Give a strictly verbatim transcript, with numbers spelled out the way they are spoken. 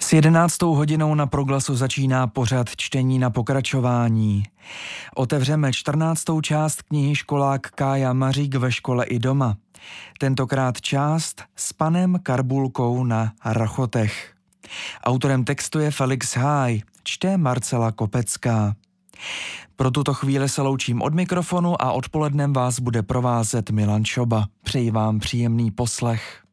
S jedenáctou hodinou na Proglasu začíná pořad čtení na pokračování. Otevřeme čtrnáctou část knihy Školák Kája Mařík ve škole i doma. Tentokrát část s panem Karbulkou na Rachotech. Autorem textu je Felix Háj, čte Marcela Kopecká. Pro tuto chvíli se loučím od mikrofonu a odpolednem vás bude provázet Milan Šoba. Přeji vám příjemný poslech.